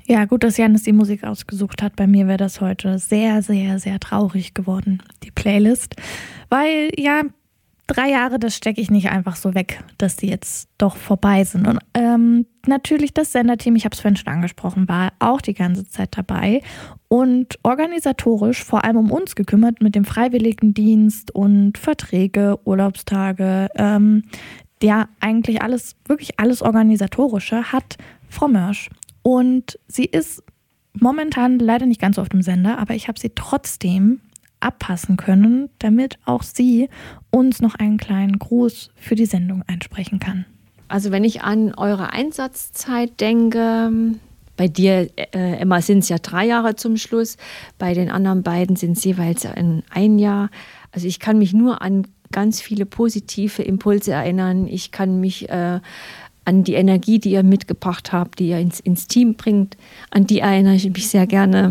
Ja, gut, dass Jannis die Musik ausgesucht hat. Bei mir wäre das heute sehr, sehr, sehr traurig geworden, die Playlist. Weil, ja, 3 Jahre, das stecke ich nicht einfach so weg, dass die jetzt doch vorbei sind. Und natürlich das Senderteam, ich habe es vorhin schon angesprochen, war auch die ganze Zeit dabei und organisatorisch vor allem um uns gekümmert mit dem Freiwilligendienst und Verträge, Urlaubstage, ja, eigentlich alles, wirklich alles Organisatorische hat Frau Mörsch. Und sie ist momentan leider nicht ganz so auf dem Sender, aber ich habe sie trotzdem abpassen können, damit auch sie uns noch einen kleinen Gruß für die Sendung einsprechen kann. Also wenn ich an eure Einsatzzeit denke, bei dir, Emma, sind es ja 3 Jahre zum Schluss, bei den anderen beiden sind es jeweils ein Jahr. Also ich kann mich nur an ganz viele positive Impulse erinnern. Ich kann mich an die Energie, die ihr mitgebracht habt, die ihr ins Team bringt, an die erinnere ich mich sehr gerne.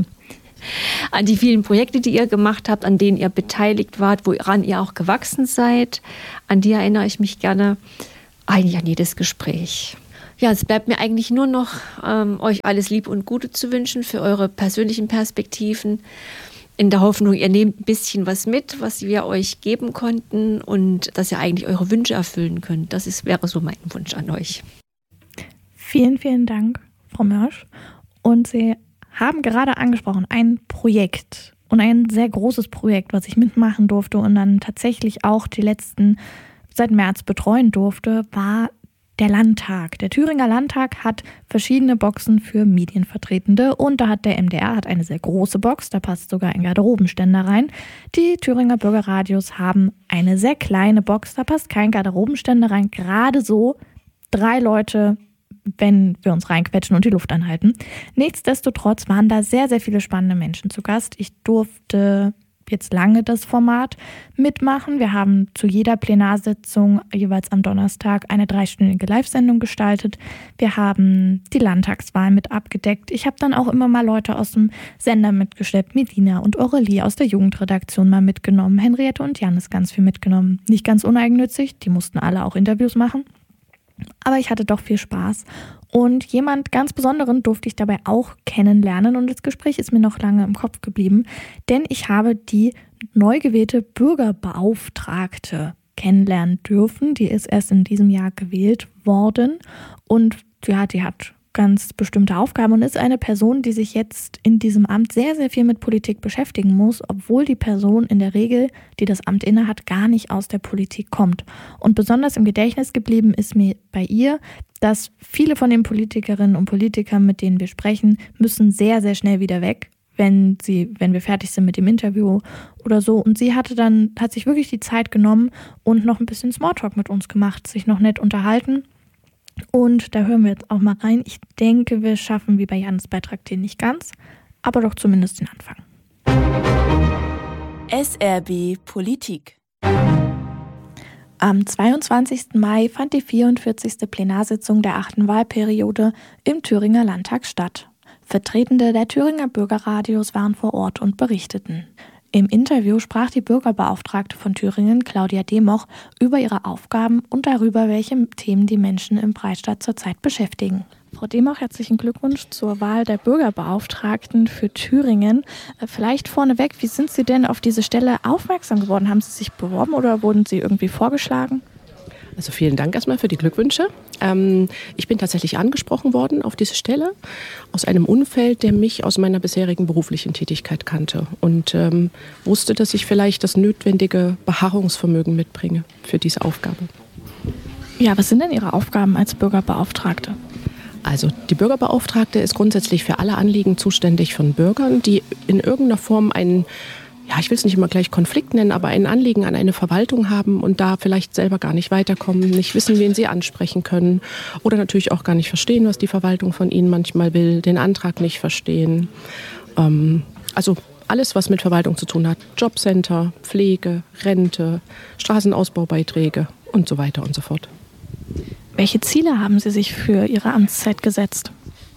An die vielen Projekte, die ihr gemacht habt, an denen ihr beteiligt wart, woran ihr auch gewachsen seid, an die erinnere ich mich gerne. Eigentlich an jedes Gespräch. Ja, es bleibt mir eigentlich nur noch, euch alles Liebe und Gute zu wünschen für eure persönlichen Perspektiven. In der Hoffnung, ihr nehmt ein bisschen was mit, was wir euch geben konnten und dass ihr eigentlich eure Wünsche erfüllen könnt. Wäre so mein Wunsch an euch. Vielen, vielen Dank, Frau Mörsch. Und Sie haben gerade angesprochen, ein Projekt und ein sehr großes Projekt, was ich mitmachen durfte und dann tatsächlich auch die letzten seit März betreuen durfte, war der Landtag. Der Thüringer Landtag hat verschiedene Boxen für Medienvertretende und da hat der MDR eine sehr große Box, da passt sogar ein Garderobenständer rein. Die Thüringer Bürgerradios haben eine sehr kleine Box, da passt kein Garderobenständer rein, gerade so 3 Leute, wenn wir uns reinquetschen und die Luft anhalten. Nichtsdestotrotz waren da sehr, sehr viele spannende Menschen zu Gast. Ich durfte jetzt lange das Format mitmachen. Wir haben zu jeder Plenarsitzung jeweils am Donnerstag eine 3-stündige Live-Sendung gestaltet. Wir haben die Landtagswahl mit abgedeckt. Ich habe dann auch immer mal Leute aus dem Sender mitgeschleppt. Melina und Aurelie aus der Jugendredaktion mal mitgenommen. Henriette und Jannis ganz viel mitgenommen. Nicht ganz uneigennützig, die mussten alle auch Interviews machen. Aber ich hatte doch viel Spaß. Und jemand ganz Besonderen durfte ich dabei auch kennenlernen und das Gespräch ist mir noch lange im Kopf geblieben, denn ich habe die neu gewählte Bürgerbeauftragte kennenlernen dürfen. Die ist erst in diesem Jahr gewählt worden und ja, die hat ganz bestimmte Aufgaben und ist eine Person, die sich jetzt in diesem Amt sehr, sehr viel mit Politik beschäftigen muss, obwohl die Person in der Regel, die das Amt innehat, gar nicht aus der Politik kommt. Und besonders im Gedächtnis geblieben ist mir bei ihr, dass viele von den Politikerinnen und Politikern, mit denen wir sprechen, müssen sehr, sehr schnell wieder weg, wenn wir fertig sind mit dem Interview oder so. Und sie hat sich wirklich die Zeit genommen und noch ein bisschen Smalltalk mit uns gemacht, sich noch nett unterhalten. Und da hören wir jetzt auch mal rein. Ich denke, wir schaffen wie bei Jannis Beitrag den nicht ganz, aber doch zumindest den Anfang. SRB Politik. Am 22. Mai fand die 44. Plenarsitzung der 8. Wahlperiode im Thüringer Landtag statt. Vertretende der Thüringer Bürgerradios waren vor Ort und berichteten. Im Interview sprach die Bürgerbeauftragte von Thüringen, Claudia Democh, über ihre Aufgaben und darüber, welche Themen die Menschen im Freistaat zurzeit beschäftigen. Frau Democh, herzlichen Glückwunsch zur Wahl der Bürgerbeauftragten für Thüringen. Vielleicht vorneweg, wie sind Sie denn auf diese Stelle aufmerksam geworden? Haben Sie sich beworben oder wurden Sie irgendwie vorgeschlagen? Also vielen Dank erstmal für die Glückwünsche. Ich bin tatsächlich angesprochen worden auf diese Stelle aus einem Umfeld, der mich aus meiner bisherigen beruflichen Tätigkeit kannte und wusste, dass ich vielleicht das notwendige Beharrungsvermögen mitbringe für diese Aufgabe. Ja, was sind denn Ihre Aufgaben als Bürgerbeauftragte? Also die Bürgerbeauftragte ist grundsätzlich für alle Anliegen zuständig von Bürgern, die in irgendeiner Form ich will es nicht immer gleich Konflikt nennen, aber ein Anliegen an eine Verwaltung haben und da vielleicht selber gar nicht weiterkommen, nicht wissen, wen sie ansprechen können oder natürlich auch gar nicht verstehen, was die Verwaltung von ihnen manchmal will, den Antrag nicht verstehen. Also alles, was mit Verwaltung zu tun hat, Jobcenter, Pflege, Rente, Straßenausbaubeiträge und so weiter und so fort. Welche Ziele haben Sie sich für Ihre Amtszeit gesetzt?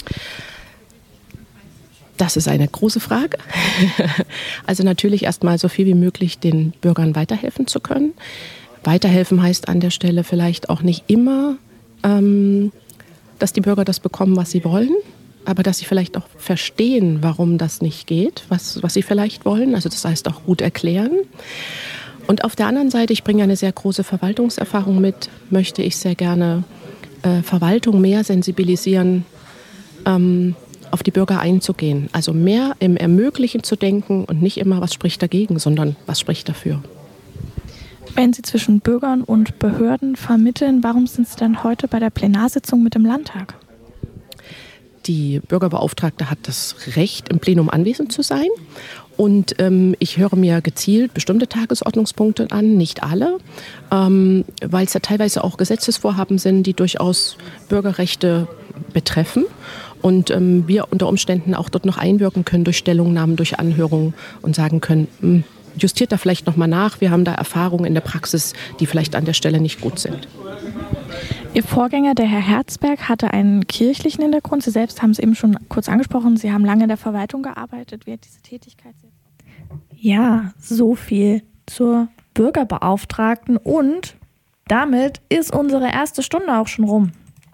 Das ist eine große Frage. Also natürlich erstmal so viel wie möglich den Bürgern weiterhelfen zu können. Weiterhelfen heißt an der Stelle vielleicht auch nicht immer, dass die Bürger das bekommen, was sie wollen. aber dass sie vielleicht auch verstehen, warum das nicht geht, was sie vielleicht wollen. Also das heißt auch gut erklären. Und auf der anderen Seite, ich bringe eine sehr große Verwaltungserfahrung mit, möchte ich sehr gerne Verwaltung mehr sensibilisieren, auf die Bürger einzugehen. Also mehr im Ermöglichen zu denken und nicht immer, was spricht dagegen, sondern was spricht dafür. Wenn Sie zwischen Bürgern und Behörden vermitteln, warum sind Sie dann heute bei der Plenarsitzung mit dem Landtag? Die Bürgerbeauftragte hat das Recht, im Plenum anwesend zu sein. Und ich höre mir gezielt bestimmte Tagesordnungspunkte an, nicht alle, weil es ja teilweise auch Gesetzesvorhaben sind, die durchaus Bürgerrechte betreffen. Und wir unter Umständen auch dort noch einwirken können durch Stellungnahmen, durch Anhörungen und sagen können, justiert da vielleicht nochmal nach, wir haben da Erfahrungen in der Praxis, die vielleicht an der Stelle nicht gut sind. Ihr Vorgänger, der Herr Herzberg, hatte einen kirchlichen Hintergrund. Sie selbst haben es eben schon kurz angesprochen, Sie haben lange in der Verwaltung gearbeitet. Wie hat diese Tätigkeit? Ja, so viel zur Bürgerbeauftragten und damit ist unsere erste Stunde auch schon rum.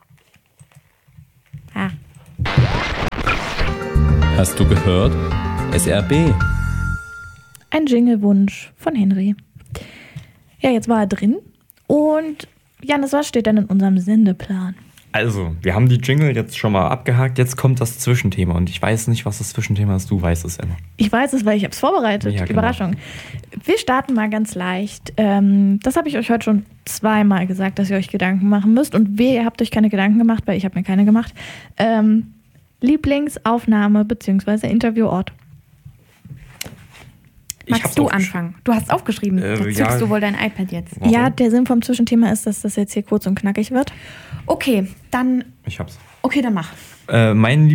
Ja. Hast du gehört? SRB. Ein Jinglewunsch von Henry. Ja, jetzt war er drin. Und Jannis, was steht denn in unserem Sendeplan? Also, wir haben die Jingle jetzt schon mal abgehakt. Jetzt kommt das Zwischenthema. Und ich weiß nicht, was das Zwischenthema ist. Du weißt es, Emma. Ich weiß es, weil ich habe es vorbereitet. Ja, genau. Überraschung. Wir starten mal ganz leicht. Das habe ich euch heute schon zweimal gesagt, dass ihr euch Gedanken machen müsst. Und ihr habt euch keine Gedanken gemacht, weil ich habe mir keine gemacht. Lieblingsaufnahme bzw. Interviewort. Magst du anfangen? Du hast aufgeschrieben. Jetzt zückst du wohl dein iPad jetzt. Warum? Ja, der Sinn vom Zwischenthema ist, dass das jetzt hier kurz und knackig wird. Okay, dann... Ich hab's. Okay, dann mach. Mein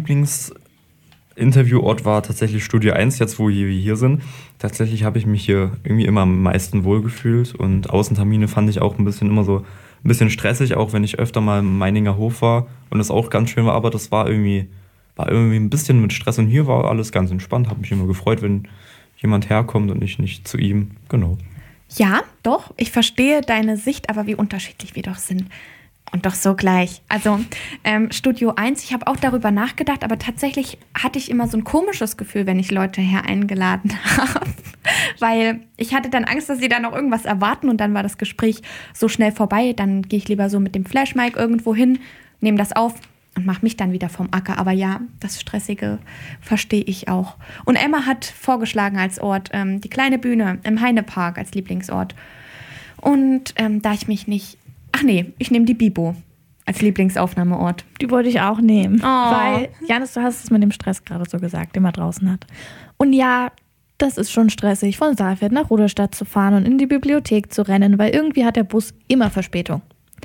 Lieblingsinterviewort war tatsächlich Studio 1, jetzt wo wir hier sind. Tatsächlich habe ich mich hier irgendwie immer am meisten wohlgefühlt. Und Außentermine fand ich auch ein bisschen stressig, auch wenn ich öfter mal im Meininger Hof war und das auch ganz schön war. Aber das war irgendwie ein bisschen mit Stress. Und hier war alles ganz entspannt. Habe mich immer gefreut, wenn jemand herkommt und ich nicht zu ihm. Genau. Ja, doch. Ich verstehe deine Sicht, aber wie unterschiedlich wir doch sind. Und doch so gleich. Also Studio 1, ich habe auch darüber nachgedacht, aber tatsächlich hatte ich immer so ein komisches Gefühl, wenn ich Leute hier eingeladen habe. Weil ich hatte dann Angst, dass sie da noch irgendwas erwarten und dann war das Gespräch so schnell vorbei. Dann gehe ich lieber so mit dem Flashmic irgendwo hin, nehme das auf und mache mich dann wieder vom Acker. Aber ja, das Stressige verstehe ich auch. Und Emma hat vorgeschlagen als Ort die kleine Bühne im Heinepark als Lieblingsort. Und da ich mich nicht... Ach nee, ich nehme die Bibo als Lieblingsaufnahmeort. Die wollte ich auch nehmen. Oh. Weil, Jannis, du hast es mit dem Stress gerade so gesagt, den man draußen hat. Und ja, das ist schon stressig, von Saalfeld nach Rudolstadt zu fahren und in die Bibliothek zu rennen, weil irgendwie hat der Bus immer Verspätung.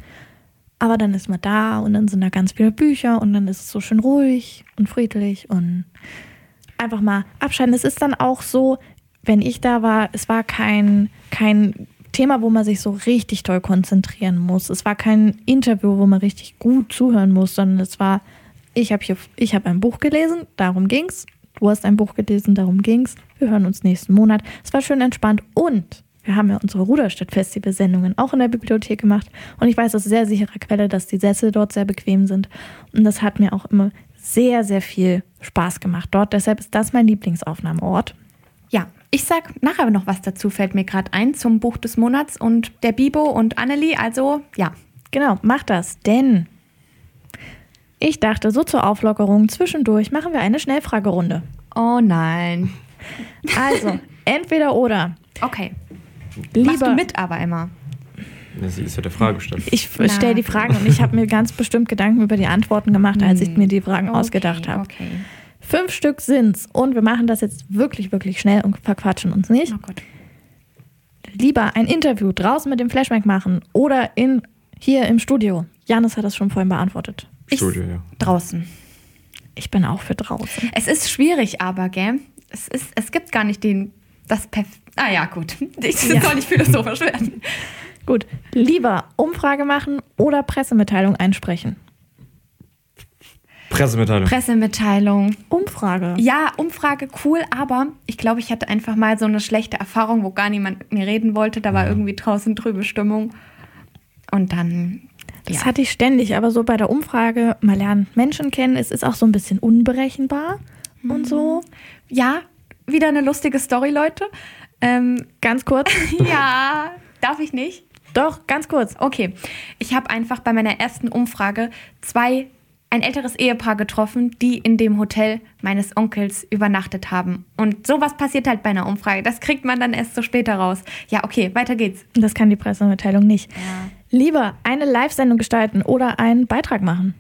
Aber dann ist man da und dann sind da ganz viele Bücher und dann ist es so schön ruhig und friedlich und einfach mal abschalten. Es ist dann auch so, wenn ich da war, es war kein Thema, wo man sich so richtig toll konzentrieren muss. Es war kein Interview, wo man richtig gut zuhören muss, sondern es war, ich habe ein Buch gelesen, darum ging's. Du hast ein Buch gelesen, darum ging's. Wir hören uns nächsten Monat. Es war schön entspannt und wir haben ja unsere Ruderstadt-Festival-Sendungen auch in der Bibliothek gemacht und ich weiß aus sehr sicherer Quelle, dass die Sessel dort sehr bequem sind und das hat mir auch immer sehr, sehr viel Spaß gemacht dort. Deshalb ist das mein Lieblingsaufnahmeort. Ja, ich sag nachher noch was dazu, fällt mir gerade ein, zum Buch des Monats und der Bibo und Annelie, also ja. Genau, mach das, denn ich dachte, so zur Auflockerung zwischendurch machen wir eine Schnellfragerunde. Oh nein. Also, entweder oder. Okay. Lieber, Machst du mit aber immer? Ja, sie ist ja der Fragesteller. Ich stelle die Fragen und ich habe mir ganz bestimmt Gedanken über die Antworten gemacht, als ich mir die Fragen ausgedacht habe. Okay. 5 Stück sind's und wir machen das jetzt wirklich, wirklich schnell und verquatschen uns nicht. Oh Gott. Lieber ein Interview draußen mit dem Flashback machen oder hier im Studio. Jannis hat das schon vorhin beantwortet. Studio, ja. Draußen. Ich bin auch für draußen. Es ist schwierig, aber, gell? Es gibt gar nicht Ah ja, gut. Ich soll nicht philosophisch werden. Gut. Lieber Umfrage machen oder Pressemitteilung einsprechen? Pressemitteilung. Umfrage. Ja, Umfrage cool, aber ich glaube, ich hatte einfach mal so eine schlechte Erfahrung, wo gar niemand mit mir reden wollte. Da war irgendwie draußen trübe Stimmung. Und dann... Das hatte ich ständig, aber so bei der Umfrage, man lernt Menschen kennen, es ist auch so ein bisschen unberechenbar und so. Ja, wieder eine lustige Story, Leute. Ganz kurz. Ja, darf ich nicht? Doch, ganz kurz. Okay, ich habe einfach bei meiner ersten Umfrage ein älteres Ehepaar getroffen, die in dem Hotel meines Onkels übernachtet haben. Und sowas passiert halt bei einer Umfrage. Das kriegt man dann erst so später raus. Ja, okay, weiter geht's. Das kann die Pressemitteilung nicht. Ja. Lieber eine Live-Sendung gestalten oder einen Beitrag machen?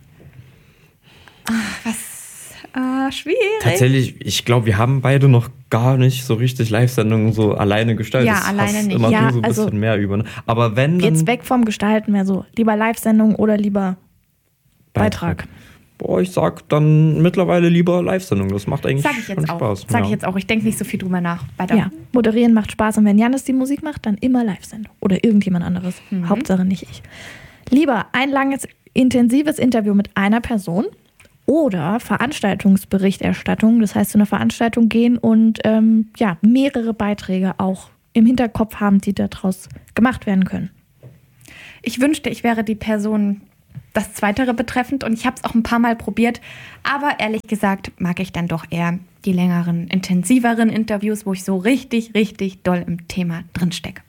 Schwierig. Tatsächlich, ich glaube, wir haben beide noch gar nicht so richtig Live-Sendungen so alleine gestaltet. Ja, Das alleine hast nicht. Immer Ja, nur so ein also bisschen mehr über. Ne? Aber wenn dann Jetzt weg vom Gestalten, mehr so. Lieber Live-Sendung oder lieber Beitrag? Boah, ich sag dann mittlerweile lieber Live-Sendung. Das macht eigentlich Sag ich schon jetzt auch. Spaß. Sag Ja. ich jetzt auch. Ich denke nicht so viel drüber nach. Weiter. Ja, moderieren macht Spaß und wenn Jannis die Musik macht, dann immer Live-Sendung. Oder irgendjemand anderes. Hauptsache nicht ich. Lieber ein langes, intensives Interview mit einer Person oder Veranstaltungsberichterstattung. Das heißt, zu einer Veranstaltung gehen und mehrere Beiträge auch im Hinterkopf haben, die daraus gemacht werden können. Ich wünschte, ich wäre die Person, das Zweitere betreffend, und ich habe es auch ein paar Mal probiert, aber ehrlich gesagt mag ich dann doch eher die längeren, intensiveren Interviews, wo ich so richtig, richtig doll im Thema drinstecke.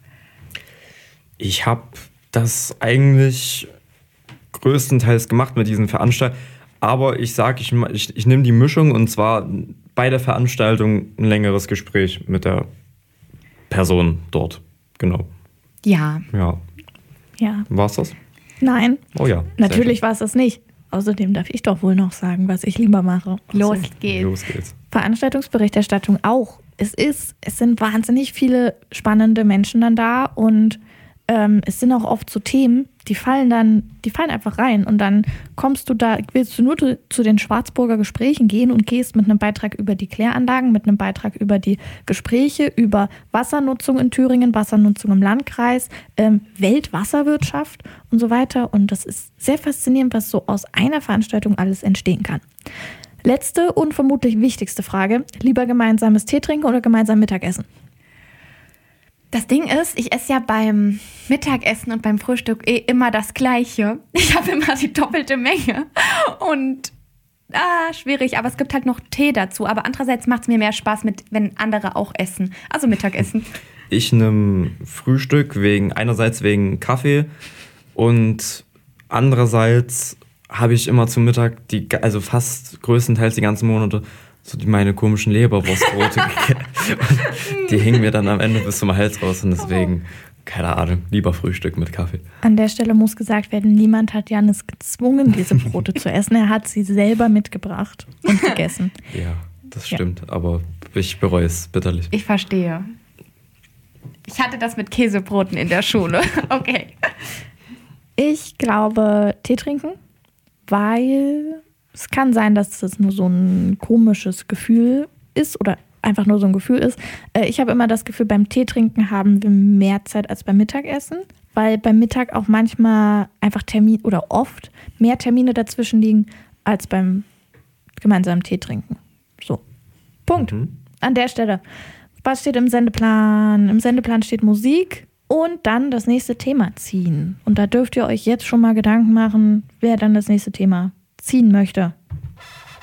Ich habe das eigentlich größtenteils gemacht mit diesen Veranstaltungen, aber ich sage, ich nehme die Mischung, und zwar bei der Veranstaltung ein längeres Gespräch mit der Person dort. Genau. Ja. Ja. War's das? Nein. Oh ja. Natürlich war es das nicht. Außerdem darf ich doch wohl noch sagen, was ich lieber mache. Los Sehr geht's. schön. Los geht's. Veranstaltungsberichterstattung auch. Es sind wahnsinnig viele spannende Menschen dann da und es sind auch oft so Themen, die fallen einfach rein und dann willst du nur zu den Schwarzburger Gesprächen gehen und gehst mit einem Beitrag über die Kläranlagen, mit einem Beitrag über die Gespräche, über Wassernutzung in Thüringen, Wassernutzung im Landkreis, Weltwasserwirtschaft und so weiter. Und das ist sehr faszinierend, was so aus einer Veranstaltung alles entstehen kann. Letzte und vermutlich wichtigste Frage. Lieber gemeinsames Tee trinken oder gemeinsam Mittagessen? Das Ding ist, ich esse ja beim Mittagessen und beim Frühstück immer das Gleiche. Ich habe immer die doppelte Menge und schwierig, aber es gibt halt noch Tee dazu. Aber andererseits macht es mir mehr Spaß, wenn andere auch essen. Also Mittagessen. Ich nehme Frühstück einerseits wegen Kaffee und andererseits habe ich immer zum Mittag also fast größtenteils die ganzen Monate meine komischen Leberwurstbrote gegessen. Die hingen mir dann am Ende bis zum Hals raus und deswegen, keine Ahnung, lieber Frühstück mit Kaffee. An der Stelle muss gesagt werden, niemand hat Jannis gezwungen, diese Brote zu essen. Er hat sie selber mitgebracht und gegessen. Ja, das stimmt, aber ich bereue es bitterlich. Ich verstehe. Ich hatte das mit Käsebroten in der Schule. Okay. Ich glaube, Tee trinken, weil es kann sein, dass das nur so ein komisches Gefühl ist oder einfach nur so ein Gefühl ist. Ich habe immer das Gefühl, beim Tee trinken haben wir mehr Zeit als beim Mittagessen, weil beim Mittag auch manchmal einfach oft mehr Termine dazwischen liegen als beim gemeinsamen Tee trinken. So, Punkt. An der Stelle. Was steht im Sendeplan? Im Sendeplan steht Musik und dann das nächste Thema ziehen. Und da dürft ihr euch jetzt schon mal Gedanken machen, wer dann das nächste Thema ziehen möchte.